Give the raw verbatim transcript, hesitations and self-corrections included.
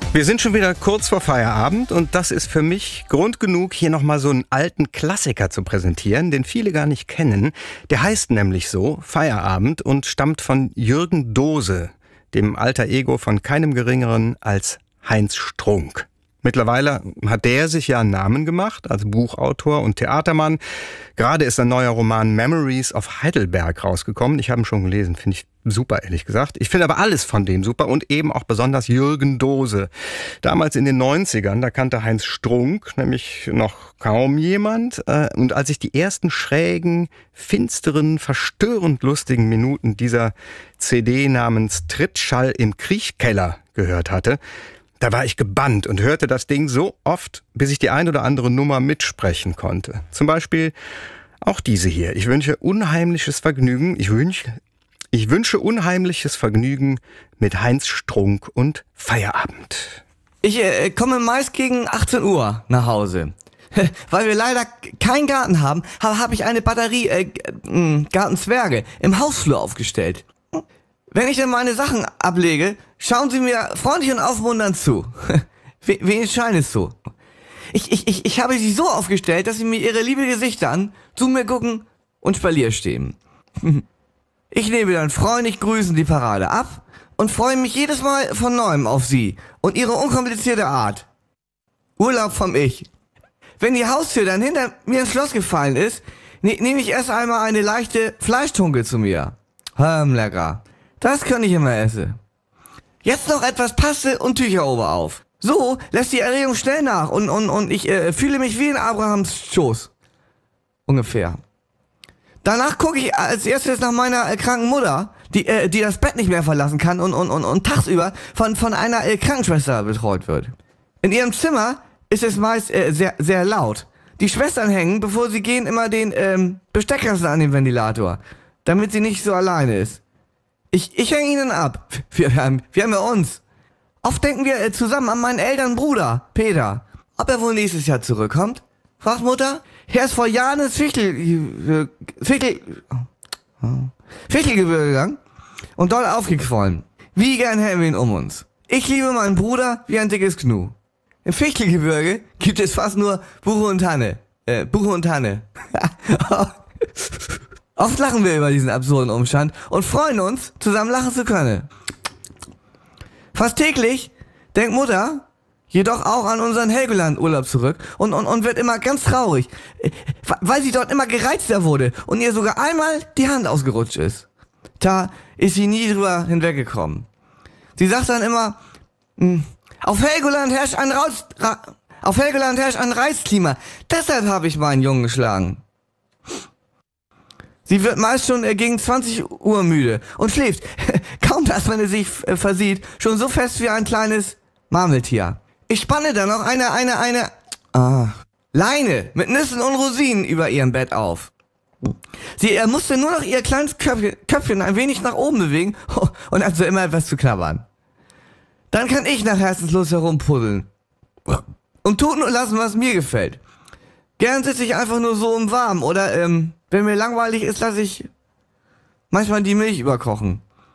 Wir sind schon wieder kurz vor Feierabend und das ist für mich Grund genug, hier nochmal so einen alten Klassiker zu präsentieren, den viele gar nicht kennen. Der heißt nämlich so, Feierabend, und stammt von Jürgen Dose, dem Alter Ego von keinem Geringeren als Heinz Strunk. Mittlerweile hat der sich ja einen Namen gemacht als Buchautor und Theatermann. Gerade ist ein neuer Roman Memories of Heidelberg rausgekommen. Ich habe ihn schon gelesen, finde ich super, ehrlich gesagt. Ich finde aber alles von dem super und eben auch besonders Jürgen Dose. Damals in den neunzigern, da kannte Heinz Strunk nämlich noch kaum jemand. Und als ich die ersten schrägen, finsteren, verstörend lustigen Minuten dieser C D namens Trittschall im Kriechkeller gehört hatte, da war ich gebannt und hörte das Ding so oft, bis ich die ein oder andere Nummer mitsprechen konnte. Zum Beispiel auch diese hier. Ich wünsche unheimliches Vergnügen. Ich wünsche, ich wünsche unheimliches Vergnügen mit Heinz Strunk und Feierabend. Ich äh, komme meist gegen achtzehn Uhr nach Hause. Weil wir leider keinen Garten haben, habe hab ich eine Batterie äh, Gartenzwerge im Hausflur aufgestellt. Wenn ich dann meine Sachen ablege, schauen Sie mir freundlich und aufmunternd zu. Wen scheint es so? Ich, ich, ich, ich habe sie so aufgestellt, dass Sie mir Ihre liebe Gesichter an, zu mir gucken und Spalier stehen. Ich nehme dann freundlich grüßend die Parade ab und freue mich jedes Mal von Neuem auf Sie und Ihre unkomplizierte Art. Urlaub vom Ich. Wenn die Haustür dann hinter mir ins Schloss gefallen ist, ne, nehme ich erst einmal eine leichte Fleischtunke zu mir. Hm, lecker. Das kann ich immer essen. Jetzt noch etwas Paste und Tücher obenauf. So lässt die Erregung schnell nach und, und, und ich äh, fühle mich wie in Abrahams Schoß. Ungefähr. Danach gucke ich als erstes nach meiner äh, kranken Mutter, die, äh, die das Bett nicht mehr verlassen kann und, und, und, und tagsüber von, von einer äh, Krankenschwester betreut wird. In ihrem Zimmer ist es meist äh, sehr, sehr laut. Die Schwestern hängen, bevor sie gehen, immer den ähm, Besteckkasten an den Ventilator, damit sie nicht so alleine ist. Ich, ich hänge ihnen ab. Wir, wir, haben, wir haben ja uns. Oft denken wir äh, zusammen an meinen älteren Bruder, Peter. Ob er wohl nächstes Jahr zurückkommt? Fragt Mutter. Er ist vor Jahren ins Fichtel, Fichtel, Fichtelgebirge gegangen und dort aufgequollen. Wie gern hätten wir ihn um uns. Ich liebe meinen Bruder wie ein dickes Gnu. Im Fichtelgebirge gibt es fast nur Buche und Tanne. Äh, Buche und Tanne. Oft lachen wir über diesen absurden Umstand und freuen uns, zusammen lachen zu können. Fast täglich denkt Mutter jedoch auch an unseren Helgoland-Urlaub zurück und, und, und wird immer ganz traurig, weil sie dort immer gereizter wurde und ihr sogar einmal die Hand ausgerutscht ist. Da ist sie nie drüber hinweggekommen. Sie sagt dann immer, auf Helgoland herrscht ein Raus, Ra, auf Helgoland herrscht ein Reizklima, deshalb habe ich meinen Jungen geschlagen. Sie wird meist schon äh, gegen zwanzig Uhr müde und schläft, kaum dass man es sich äh, versieht, schon so fest wie ein kleines Marmeltier. Ich spanne dann noch eine, eine, eine ah, Leine mit Nüssen und Rosinen über ihrem Bett auf. Sie äh, musste nur noch ihr kleines Köpfchen, Köpfchen ein wenig nach oben bewegen und hat so immer etwas zu knabbern. Dann kann ich nach Herzenslust herumpuddeln und tun und lassen, was mir gefällt. Gern sitze ich einfach nur so im Warmen oder, ähm, wenn mir langweilig ist, lasse ich manchmal die Milch überkochen.